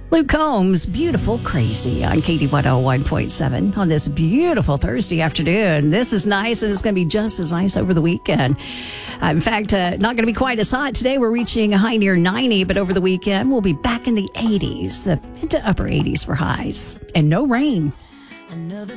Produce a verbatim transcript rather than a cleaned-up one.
Luke Combs, Beautiful Crazy on K D one oh one point seven on this beautiful Thursday afternoon. This is nice, and it's going to be just as nice over the weekend. Uh, in fact, uh, not going to be quite as hot. Today we're reaching a high near ninety, but over the weekend we'll be back in the eighties, the mid to upper eighties for highs, and no rain. Another